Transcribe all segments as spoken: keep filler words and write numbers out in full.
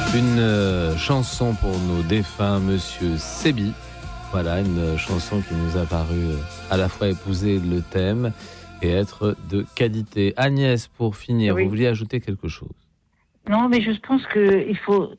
Une euh, chanson pour nos défunts, Monsieur Sébi. Voilà, une chanson qui nous a paru euh, à la fois épouser le thème et être de qualité. Agnès, pour finir, oui. Vous vouliez ajouter quelque chose? Non, mais je pense qu'il faut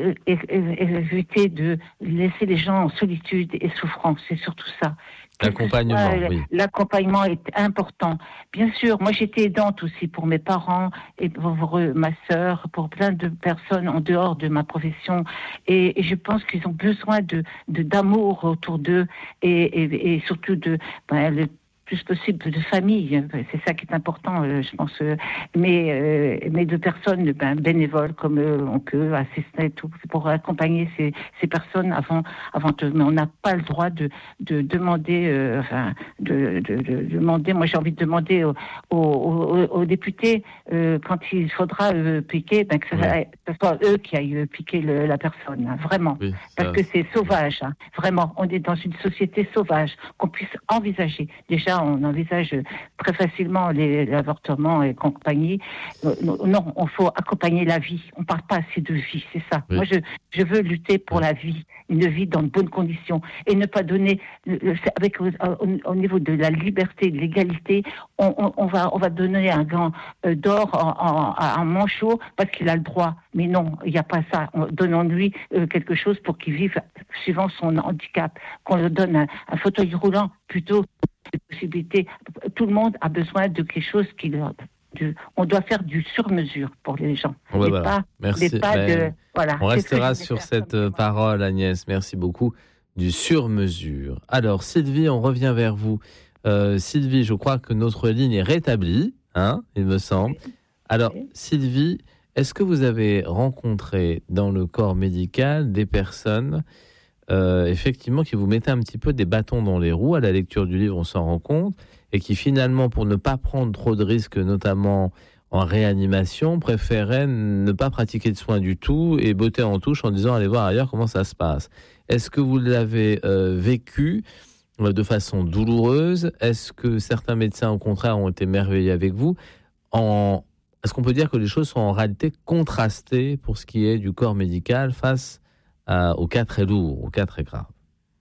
éviter de laisser les gens en solitude et souffrance. C'est surtout ça. L'accompagnement, soit, oui. L'accompagnement est important. Bien sûr, moi j'étais aidante aussi pour mes parents et pour ma sœur, pour plein de personnes en dehors de ma profession. Et, et je pense qu'ils ont besoin de, de d'amour autour d'eux et, et, et surtout de ben, le plus possible de famille. C'est ça qui est important, euh, je pense. Euh, mais, euh, mais de personnes ben, bénévoles comme euh, on peut assister tout pour accompagner ces, ces personnes avant, avant de, mais on n'a pas le droit de, de demander, euh, enfin, de, de, de demander. Moi, j'ai envie de demander aux, aux, aux, aux députés euh, quand il faudra euh, piquer, ben, que ce soit, oui. soit eux qui aillent piquer le, la personne, hein, vraiment, oui, parce que c'est sauvage. Hein, vraiment, on est dans une société sauvage qu'on puisse envisager déjà. On envisage très facilement les, l'avortement et compagnie. Non, on faut accompagner la vie. On ne parle pas assez de vie, c'est ça. Oui. Moi, je, je veux lutter pour oui. la vie, une vie dans de bonnes conditions et ne pas donner, avec au, au niveau de la liberté, de l'égalité, on, on, on va on va donner un gant d'or en, en, à un manchot parce qu'il a le droit. Mais non, il n'y a pas ça. Donnons-lui quelque chose pour qu'il vive suivant son handicap. Qu'on lui donne un, un fauteuil roulant plutôt. Possibilités. Tout le monde a besoin de quelque chose qui leur. Du, on doit faire du sur-mesure pour les gens. Ouais, voilà. Pas, Merci. Pas de, voilà. On restera sur cette faire, parole, Agnès. Merci beaucoup. Du sur-mesure. Alors, Sylvie, on revient vers vous. Euh, Sylvie, je crois que notre ligne est rétablie, hein, il me semble. Oui. Alors, oui. Sylvie, est-ce que vous avez rencontré dans le corps médical des personnes Euh, effectivement, qui vous mettaient un petit peu des bâtons dans les roues? À la lecture du livre, on s'en rend compte, et qui finalement, pour ne pas prendre trop de risques, notamment en réanimation, préféraient ne pas pratiquer de soins du tout et botter en touche en disant allez voir ailleurs comment ça se passe. Est-ce que vous l'avez euh, vécu euh, de façon douloureuse? Est-ce que certains médecins, au contraire, ont été merveilleux avec vous? En... Est-ce qu'on peut dire que les choses sont en réalité contrastées pour ce qui est du corps médical face aux cas très lourds, aux cas très graves?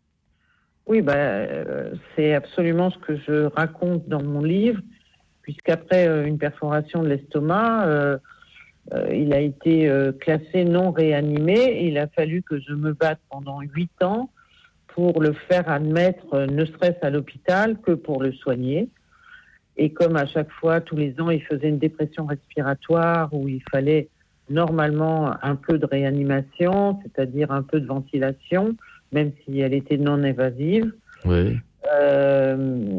Oui, bah, euh, c'est absolument ce que je raconte dans mon livre, puisqu'après euh, une perforation de l'estomac, euh, euh, il a été euh, classé non réanimé et il a fallu que je me batte pendant huit ans pour le faire admettre, euh, ne serait-ce à l'hôpital que pour le soigner. Et comme à chaque fois, tous les ans, il faisait une dépression respiratoire où il fallait normalement un peu de réanimation, c'est-à-dire un peu de ventilation, même si elle était non évasive. Oui. Euh,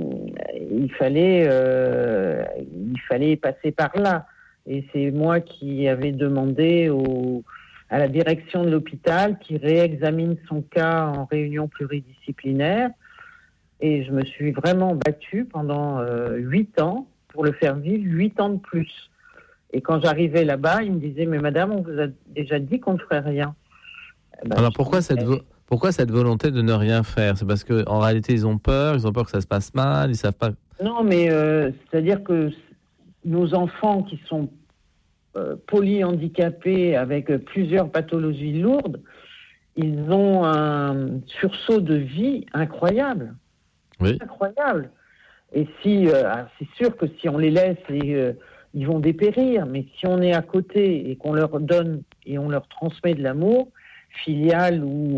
il fallait, euh, il fallait passer par là. Et c'est moi qui avais demandé au, à la direction de l'hôpital qui réexamine son cas en réunion pluridisciplinaire. Et je me suis vraiment battue pendant euh, huit ans pour le faire vivre huit ans de plus. Et quand j'arrivais là-bas, il me disait « Mais madame, on vous a déjà dit qu'on ne ferait rien. » ben, Alors pourquoi cette, vo- pourquoi cette volonté de ne rien faire? C'est parce qu'en réalité, ils ont peur, ils ont peur que ça se passe mal, ils ne savent pas... Non, mais euh, c'est-à-dire que nos enfants qui sont euh, polyhandicapés avec plusieurs pathologies lourdes, ils ont un sursaut de vie incroyable. Oui. Incroyable. Et si, euh, c'est sûr que si on les laisse... Et, euh, ils vont dépérir, mais si on est à côté et qu'on leur donne et on leur transmet de l'amour, filial ou,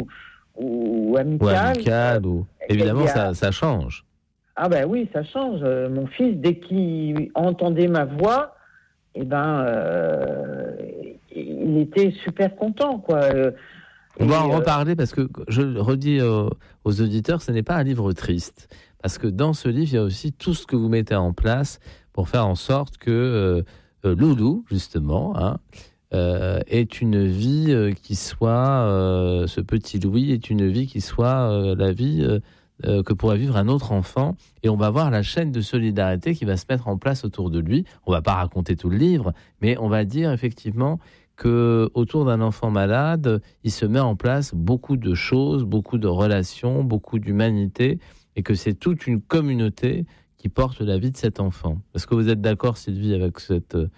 ou amical... Ou amical, ou... Évidemment, a... ça, ça change. Ah ben oui, ça change. Euh, mon fils, dès qu'il entendait ma voix, eh ben, euh, il était super content, quoi. On et va en euh... reparler parce que, je le redis aux, aux auditeurs, ce n'est pas un livre triste. Parce que dans ce livre, il y a aussi tout ce que vous mettez en place pour faire en sorte que euh, euh, Loulou, justement, hein, euh, est une vie euh, qui soit, euh, ce petit Louis est une vie qui soit euh, la vie euh, euh, que pourrait vivre un autre enfant. Et on va voir la chaîne de solidarité qui va se mettre en place autour de lui. On ne va pas raconter tout le livre, mais on va dire effectivement qu'autour d'un enfant malade, il se met en place beaucoup de choses, beaucoup de relations, beaucoup d'humanité, et que c'est toute une communauté qui porte la vie de cet enfant. Est-ce que vous êtes d'accord, Sylvie, avec cette,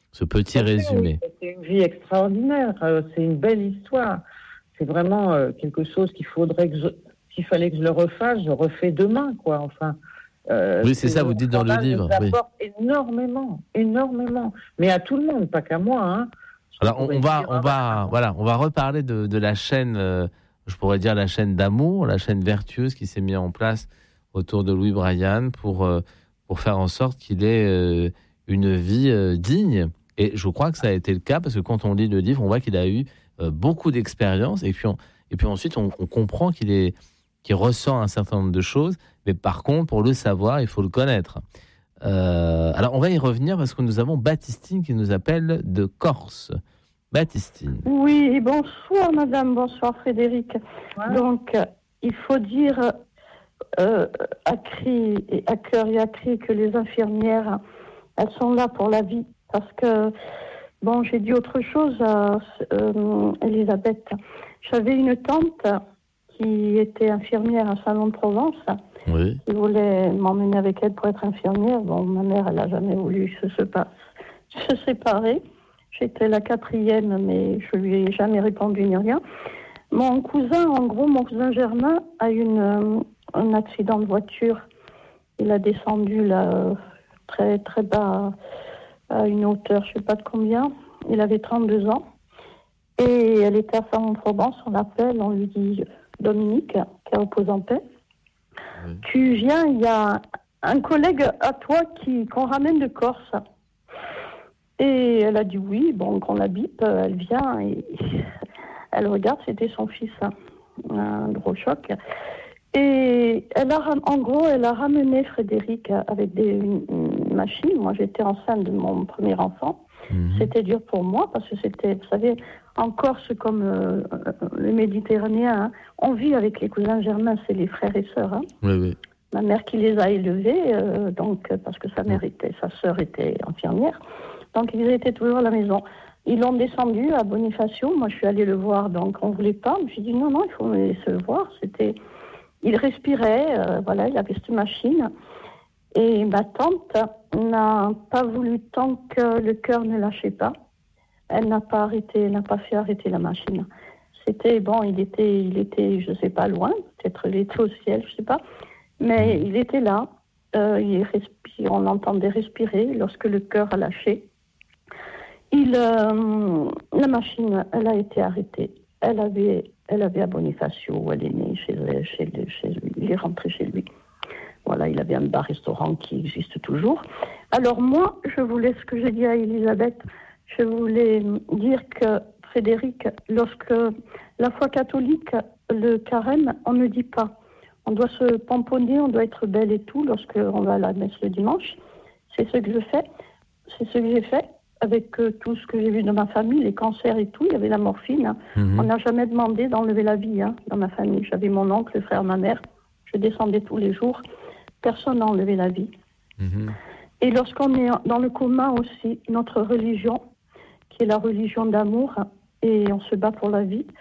ce petit c'est résumé. C'est une vie extraordinaire, euh, c'est une belle histoire. C'est vraiment euh, quelque chose qu'il faudrait que je, s'il fallait que je le refasse, je refais demain, quoi. Enfin. Euh, Oui, c'est ça, vous dites dans le livre. Ça oui. apporte énormément, énormément. Mais à tout le monde, pas qu'à moi. Hein. Alors, on, on va, on va, voilà, on va reparler de, de la chaîne, euh, je pourrais dire la chaîne d'amour, la chaîne vertueuse qui s'est mise en place autour de Louis Braille pour, euh, pour faire en sorte qu'il ait euh, une vie euh, digne. Et je crois que ça a été le cas parce que quand on lit le livre, on voit qu'il a eu euh, beaucoup d'expérience et puis, on, et puis ensuite on, on comprend qu'il est, qu'il ressent un certain nombre de choses. Mais par contre, pour le savoir, il faut le connaître. Euh, alors, on va y revenir parce que nous avons Baptistine qui nous appelle de Corse. Baptistine. Oui, bonsoir madame, bonsoir Frédéric. Ouais. Donc, euh, il faut dire euh, à cri et à cœur et à cri que les infirmières, elles sont là pour la vie. Parce que, bon, j'ai dit autre chose à euh, Elisabeth. J'avais une tante qui était infirmière à Salon-de-Provence. Oui. Qui voulait m'emmener avec elle pour être infirmière. Bon, ma mère, elle n'a jamais voulu se, se, se séparer. J'étais la quatrième, mais je lui ai jamais répondu ni rien. Mon cousin, en gros, mon cousin Germain, a eu une, euh, un accident de voiture. Il a descendu là, très, très bas, à une hauteur, je ne sais pas de combien. Il avait trente-deux ans. Et elle était à Salon-de-Provence, on l'appelle, on lui dit Dominique, qui repose en paix. Oui. Tu viens, il y a un collègue à toi qui, qu'on ramène de Corse. Et elle a dit oui, bon, qu'on la bip, elle vient et elle regarde, c'était son fils, hein. Un gros choc. Et elle a, en gros, elle a ramené Frédéric avec des une, une machine. Moi, j'étais enceinte de mon premier enfant. Mmh. C'était dur pour moi parce que c'était, vous savez, en Corse comme euh, le Méditerranéen, hein, on vit avec les cousins germains, c'est les frères et sœurs. Hein. Oui, oui. Ma mère qui les a élevés, euh, donc parce que sa mère était, sa sœur était infirmière, donc ils étaient toujours à la maison. Ils l'ont descendu à Bonifacio. Moi, je suis allée le voir, donc on voulait pas. J'ai dit non, non, il faut me laisser le voir. C'était, il respirait, euh, voilà, il avait cette machine. Et ma tante n'a pas voulu tant que le cœur ne lâchait pas. Elle n'a pas arrêté, elle n'a pas fait arrêter la machine. C'était bon, il était, il était, je sais pas loin, peut-être il était au ciel, je sais pas, mais il était là. Euh, il respire, on l'entendait respirer lorsque le cœur a lâché. Il, euh, la machine, elle a été arrêtée. Elle avait, elle avait à Bonifacio où elle est née, chez, chez, chez lui. Il est rentré chez lui. Voilà, il avait un bar-restaurant qui existe toujours. Alors moi, je voulais, ce que j'ai dit à Elisabeth, je voulais dire que Frédéric, lorsque la foi catholique, le carême, on ne dit pas. On doit se pomponner, on doit être belle et tout lorsqu'on va à la messe le dimanche. C'est ce que je fais. C'est ce que j'ai fait avec euh, tout ce que j'ai vu dans ma famille, les cancers et tout. Il y avait la morphine. Hein. Mmh. On n'a jamais demandé d'enlever la vie hein, dans ma famille. J'avais mon oncle, le frère, ma mère. Je descendais tous les jours. Personne n'a enlevé la vie. Mmh. Et lorsqu'on est dans le coma aussi, notre religion, qui est la religion d'amour, et on se bat pour la vie.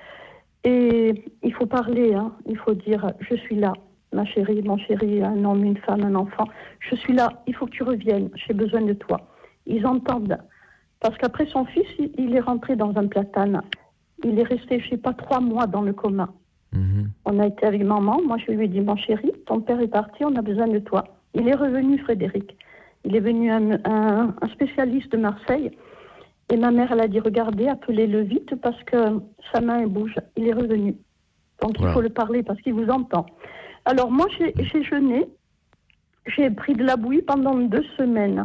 Et il faut parler, hein. Il faut dire, je suis là, ma chérie, mon chéri, un homme, une femme, un enfant. Je suis là, il faut que tu reviennes, j'ai besoin de toi. Ils entendent. Parce qu'après son fils, il est rentré dans un platane. Il est resté, je sais pas, trois mois dans le coma. Mmh. On a été avec maman, moi je lui ai dit, mon chéri, ton père est parti, on a besoin de toi. Il est revenu, Frédéric. Il est venu un, un, un spécialiste de Marseille. Et ma mère, elle a dit, regardez, appelez-le vite parce que sa main, elle bouge. Il est revenu. Donc, voilà. Il faut le parler parce qu'il vous entend. Alors, moi, j'ai, j'ai jeûné. J'ai pris de la bouillie pendant deux semaines.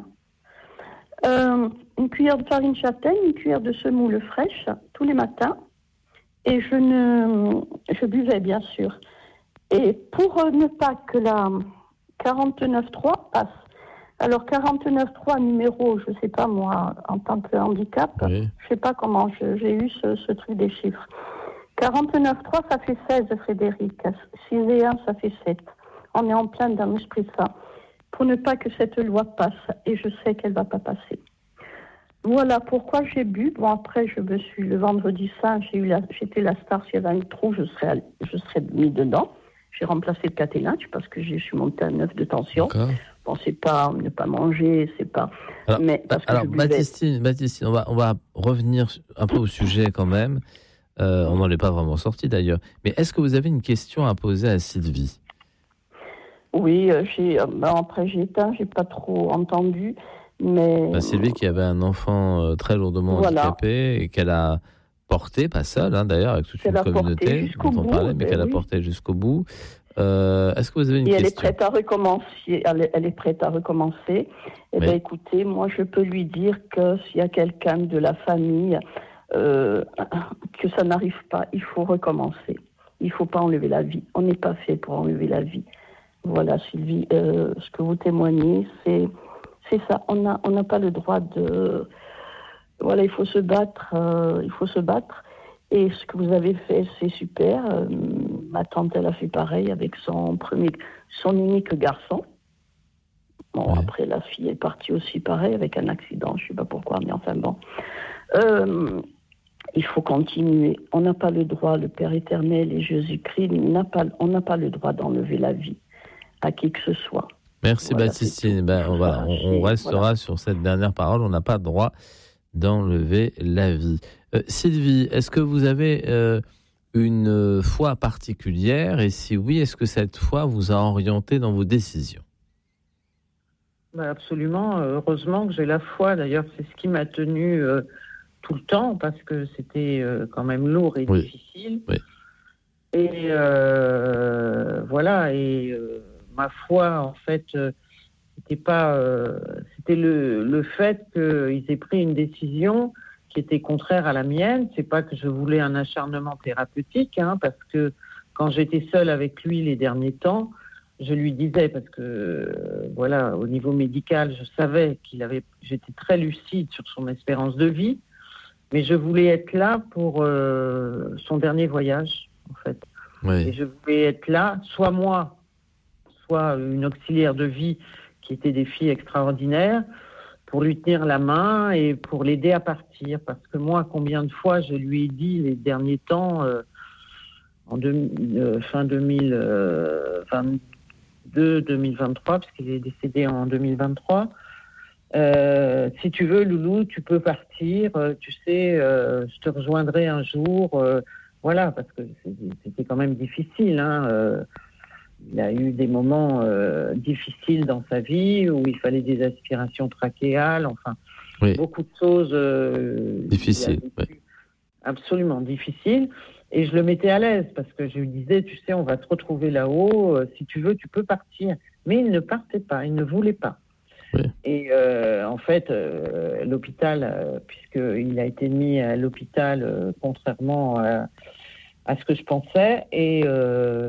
Euh, une cuillère de farine châtaigne, une cuillère de semoule fraîche, tous les matins. Et je ne... Je buvais, bien sûr. Et pour ne pas que la quarante-neuf trois passe, alors quarante-neuf trois numéro, je ne sais pas moi, en tant que handicap, oui. Je ne sais pas comment je, j'ai eu ce, ce truc des chiffres. quarante-neuf trois, ça fait seize, Frédéric. six et un, ça fait sept. On est en plein dans l'esprit de ça. Pour ne pas que cette loi passe, et je sais qu'elle ne va pas passer. Voilà pourquoi j'ai bu. Bon, après, je me suis, le vendredi saint, j'ai eu la, j'étais la star, s'il y avait un trou, je serais, je serais mis dedans. J'ai remplacé le caténage parce que je suis montée à neuf de tension. D'accord. Bon, c'est pas ne pas manger, c'est pas. Alors, mais parce que alors je buvais... Baptistine, Baptistine, on va, on va revenir un peu au sujet quand même. Euh, on n'en est pas vraiment sorti d'ailleurs. Mais est-ce que vous avez une question à poser à Sylvie ? Oui, euh, j'ai, euh, ben après j'ai éteint, j'ai pas trop entendu, mais... Bah, Sylvie qui avait un enfant euh, très lourdement voilà. handicapé et qu'elle a porté, pas seule hein, d'ailleurs, avec toute qu'elle une communauté dont on bout, parlait, mais ben qu'elle oui. a porté jusqu'au bout. Euh, est-ce que vous avez une et question ? elle est prête à recommencer. Elle est, elle est prête à recommencer. Eh oui. bien, écoutez, moi, je peux lui dire que s'il y a quelqu'un de la famille euh, que ça n'arrive pas, il faut recommencer. Il ne faut pas enlever la vie. On n'est pas fait pour enlever la vie. Voilà, Sylvie, euh, ce que vous témoignez, c'est, c'est ça. On n'a on n'a pas le droit de... Voilà, il faut se battre. Euh, il faut se battre. Et ce que vous avez fait, c'est super. Euh, ma tante, elle a fait pareil avec son premier, son unique garçon. Bon, ouais. Après, la fille est partie aussi pareil avec un accident. Je ne sais pas pourquoi, mais enfin bon. Euh, il faut continuer. On n'a pas le droit, le Père éternel et Jésus-Christ, n'a pas, on n'a pas le droit d'enlever la vie à qui que ce soit. Merci voilà, Baptistine. Ben, on, voilà, on, on restera voilà. sur cette dernière parole. On n'a pas le droit d'enlever la vie. Euh, Sylvie, est-ce que vous avez euh, une foi particulière et si oui, est-ce que cette foi vous a orienté dans vos décisions ? Ben absolument, heureusement que j'ai la foi. D'ailleurs, c'est ce qui m'a tenu euh, tout le temps parce que c'était euh, quand même lourd et oui. difficile. Oui. Et euh, voilà, et euh, ma foi, en fait, euh, c'était pas, euh, c'était le, le fait qu'ils aient pris une décision qui était contraire à la mienne. C'est pas que je voulais un acharnement thérapeutique, hein, parce que quand j'étais seule avec lui les derniers temps, je lui disais, parce que euh, voilà, au niveau médical, je savais qu'il avait, j'étais très lucide sur son espérance de vie, mais je voulais être là pour euh, son dernier voyage, en fait. Oui. Et je voulais être là, soit moi, soit une auxiliaire de vie qui était des filles extraordinaires, pour lui tenir la main et pour l'aider à partir. Parce que moi, combien de fois je lui ai dit les derniers temps, euh, en deux, euh, fin deux mille vingt-deux deux mille vingt-trois, parce qu'il est décédé en deux mille vingt-trois, euh, si tu veux, Loulou, tu peux partir, euh, tu sais, euh, je te rejoindrai un jour. Euh, voilà, parce que c'était quand même difficile, hein, euh, il a eu des moments euh, difficiles dans sa vie où il fallait des aspirations trachéales, enfin, oui. beaucoup de choses euh, difficiles. Oui. Absolument difficiles. Et je le mettais à l'aise parce que je lui disais, tu sais, on va te retrouver là-haut, euh, si tu veux, tu peux partir. Mais il ne partait pas, il ne voulait pas. Oui. Et euh, en fait, euh, l'hôpital, euh, puisqu'il a été mis à l'hôpital euh, contrairement à, à ce que je pensais, et... Euh,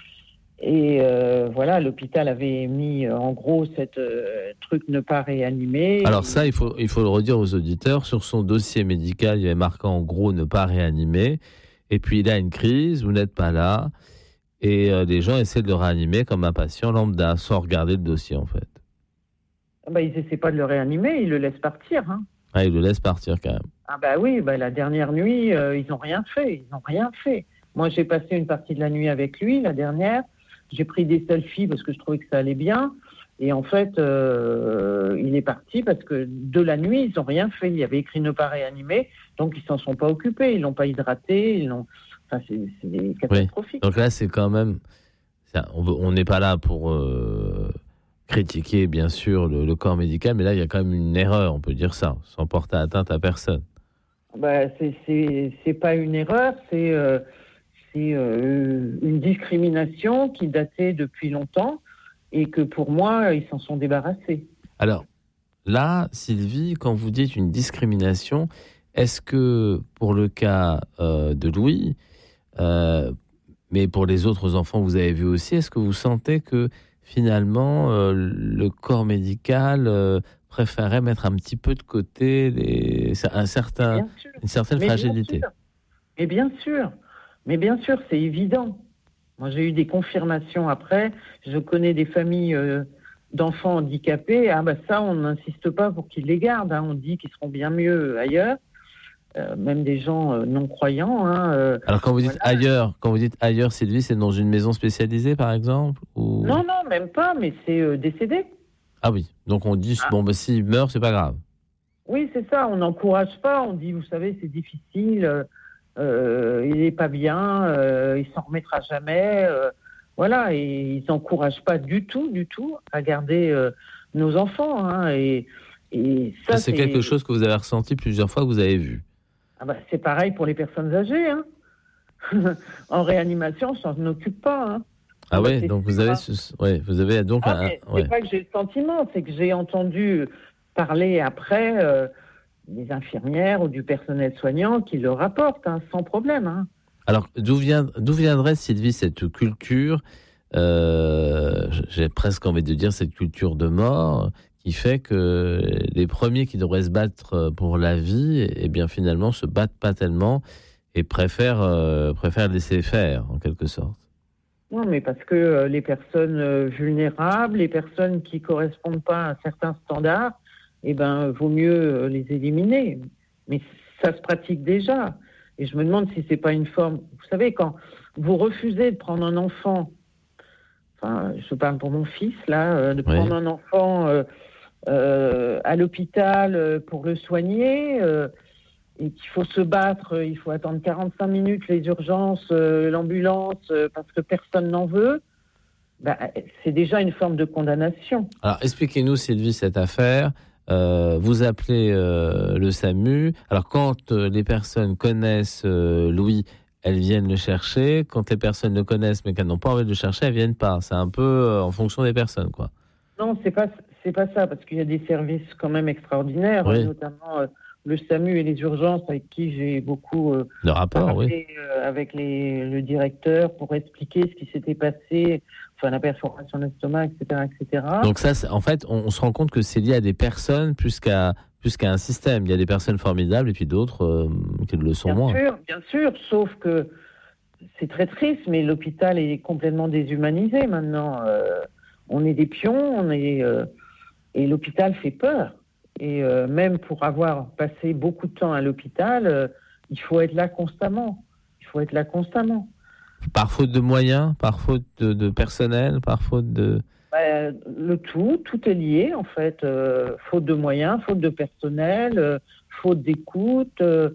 Et euh, voilà, l'hôpital avait mis en gros cette euh, truc ne pas réanimer. Alors ça, il faut, il faut le redire aux auditeurs. Sur son dossier médical, il y avait marqué en gros ne pas réanimer. Et puis il a une crise, vous n'êtes pas là. Et euh, les gens essaient de le réanimer comme un patient lambda, sans regarder le dossier en fait. Bah, ils n'essaient pas de le réanimer, ils le laissent partir. Hein. Ah, ils le laissent partir quand même. Ah bah oui, bah, la dernière nuit, euh, ils n'ont rien fait. Ils n'ont rien fait. Moi, j'ai passé une partie de la nuit avec lui, la dernière. J'ai pris des selfies parce que je trouvais que ça allait bien. Et en fait, euh, il est parti parce que de la nuit, ils n'ont rien fait. Il y avait écrit ne pas réanimer, donc ils ne s'en sont pas occupés. Ils ne l'ont pas hydraté. Ils l'ont... Enfin, c'est, c'est catastrophique. Oui. Donc là, c'est quand même... Ça, on n'est pas là pour euh, critiquer, bien sûr, le, le corps médical, mais là, il y a quand même une erreur, on peut dire ça, sans porter atteinte à personne. Bah, c'est, c'est, c'est pas une erreur, c'est... Euh, C'est euh, une discrimination qui datait depuis longtemps et que pour moi, ils s'en sont débarrassés. Alors, là, Sylvie, quand vous dites une discrimination, est-ce que pour le cas euh, de Louis, euh, mais pour les autres enfants, vous avez vu aussi, est-ce que vous sentez que finalement, euh, le corps médical euh, préférait mettre un petit peu de côté les, un certain, une certaine mais fragilité? Bien Mais bien sûr. Mais bien sûr, c'est évident. Moi, j'ai eu des confirmations après. Je connais des familles euh, d'enfants handicapés. Ah, bah ça, on n'insiste pas pour qu'ils les gardent. Hein. On dit qu'ils seront bien mieux ailleurs. Euh, même des gens euh, non-croyants. Hein, euh, Alors, quand vous dites voilà. ailleurs, quand vous dites ailleurs, Sylvie, c'est dans une maison spécialisée, par exemple ou... Non, non, même pas, mais c'est euh, décédé. Ah oui, donc on dit, ah. bon, bah, s'il meurt, c'est pas grave. Oui, c'est ça, on n'encourage pas, on dit, vous savez, c'est difficile, euh, il n'est pas bien, euh, il s'en remettra jamais, euh, voilà, et ils n'encouragent pas du tout, du tout à garder euh, nos enfants, hein, et, et ça, c'est, c'est quelque chose que vous avez ressenti plusieurs fois, que vous avez vu. Ah bah, c'est pareil pour les personnes âgées, hein. En réanimation, on s'en occupe pas, hein. Ah ouais, donc vous avez, ce... ouais, vous avez donc ah, un. C'est ouais. pas que j'ai le sentiment, c'est que j'ai entendu parler après euh, des infirmières ou du personnel soignant qui le rapportent, hein, sans problème. Hein. Alors, d'où, vient, d'où viendrait, Sylvie, cette culture, euh, j'ai presque envie de dire cette culture de mort, qui fait que les premiers qui devraient se battre pour la vie, eh bien finalement se battent pas tellement et préfèrent, euh, préfèrent laisser faire, en quelque sorte. Non, mais parce que euh, les personnes euh, vulnérables, les personnes qui correspondent pas à un certain standard, eh ben, vaut mieux euh, les éliminer. Mais ça se pratique déjà. Et je me demande si c'est pas une forme. Vous savez, quand vous refusez de prendre un enfant, enfin, je parle pour mon fils là, euh, de prendre oui. un enfant euh, euh, à l'hôpital euh, pour le soigner. Euh, et qu'il faut se battre, il faut attendre quarante-cinq minutes, les urgences, euh, l'ambulance, euh, parce que personne n'en veut, bah, c'est déjà une forme de condamnation. Alors, expliquez-nous, Sylvie, cette affaire. Euh, vous appelez euh, le SAMU. Alors, quand euh, les personnes connaissent euh, Louis, elles viennent le chercher. Quand les personnes le connaissent, mais qu'elles n'ont pas envie de le chercher, elles ne viennent pas. C'est un peu euh, en fonction des personnes, quoi. Non, c'est pas, c'est pas ça, parce qu'il y a des services quand même extraordinaires, oui. notamment... Euh, le SAMU et les urgences avec qui j'ai beaucoup euh, le rapport, parlé oui. euh, avec les, le directeur pour expliquer ce qui s'était passé, enfin la perforation de l'estomac, et cetera, et cetera. Donc ça, en fait, on, on se rend compte que c'est lié à des personnes plus qu'à, plus qu'à un système. Il y a des personnes formidables et puis d'autres euh, qui le sont bien moins. Bien sûr, bien sûr, sauf que c'est très triste, mais l'hôpital est complètement déshumanisé maintenant. Euh, on est des pions, on est, euh, et l'hôpital fait peur. Et euh, même pour avoir passé beaucoup de temps à l'hôpital, euh, il faut être là constamment. Il faut être là constamment. Par faute de moyens, par faute de, de personnel, par faute de... Bah, le tout, tout est lié en fait. Euh, faute de moyens, faute de personnel, euh, faute d'écoute. Euh,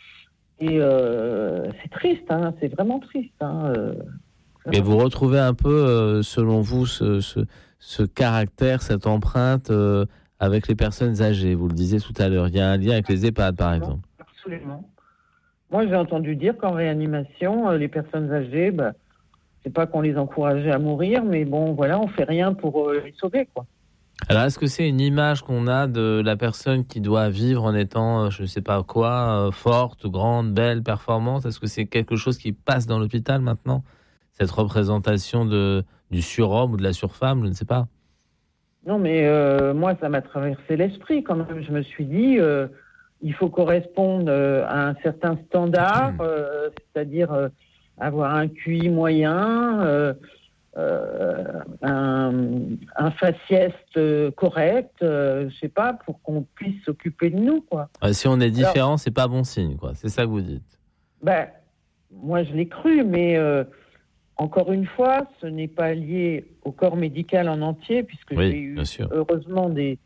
et euh, c'est triste, hein, c'est vraiment triste. Hein, euh, Mais vous retrouvez un peu, euh, selon vous, ce, ce, ce caractère, cette empreinte... Euh, avec les personnes âgées, vous le disiez tout à l'heure. Il y a un lien avec les EHPAD, par exemple. Absolument. Moi, j'ai entendu dire qu'en réanimation, les personnes âgées, bah, c'est pas qu'on les encourageait à mourir, mais bon, voilà, on fait rien pour euh, les sauver, quoi. Alors, est-ce que c'est une image qu'on a de la personne qui doit vivre en étant, je ne sais pas quoi, forte, grande, belle, performante ? Est-ce que c'est quelque chose qui passe dans l'hôpital maintenant ? Cette représentation de, du surhomme ou de la surfemme, je ne sais pas. Non, mais euh, moi, ça m'a traversé l'esprit quand même. Je me suis dit, euh, il faut correspondre euh, à un certain standard, euh, c'est-à-dire euh, avoir un Q I moyen, euh, euh, un, un faciès euh, correct, euh, je sais pas, pour qu'on puisse s'occuper de nous, quoi. Euh, si on est différent, alors, c'est pas bon signe, quoi. C'est ça que vous dites. Ben, moi, je l'ai cru, mais... Euh, Encore une fois, ce n'est pas lié au corps médical en entier, puisque oui, j'ai eu heureusement des,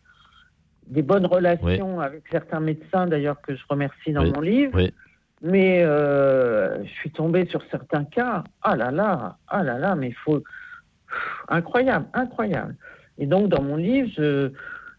des bonnes relations oui. avec certains médecins, d'ailleurs, que je remercie dans oui. mon livre. Oui. Mais euh, je suis tombée sur certains cas. Ah là là, ah là là, mais il faut... Incroyable, incroyable. Et donc, dans mon livre, je,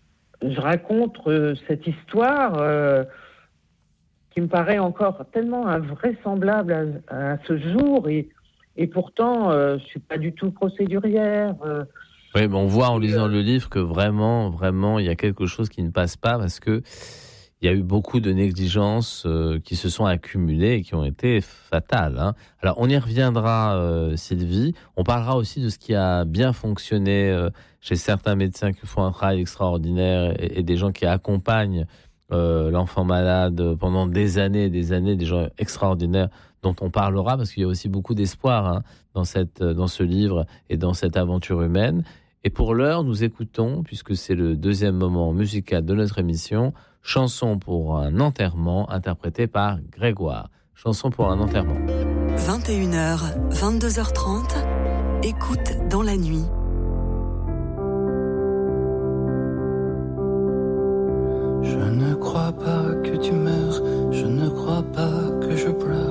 je raconte euh, cette histoire euh, qui me paraît encore tellement invraisemblable à, à ce jour. Et Et pourtant, euh, je ne suis pas du tout procédurière. Euh, oui, mais on voit en lisant euh, le livre que vraiment, vraiment, il y a quelque chose qui ne passe pas parce que il y a eu beaucoup de négligences euh, qui se sont accumulées et qui ont été fatales. Hein. Alors, on y reviendra, euh, Sylvie. On parlera aussi de ce qui a bien fonctionné euh, chez certains médecins qui font un travail extraordinaire et, et des gens qui accompagnent euh, l'enfant malade pendant des années et des années, des gens extraordinaires dont on parlera, parce qu'il y a aussi beaucoup d'espoir hein, dans, cette, dans ce livre et dans cette aventure humaine. Et pour l'heure, nous écoutons, puisque c'est le deuxième moment musical de notre émission, Chanson pour un enterrement, interprétée par Grégoire. Chanson pour un enterrement. vingt et une heures, vingt-deux heures trente, écoute dans la nuit. Je ne crois pas que tu meurs, je ne crois pas que je pleure.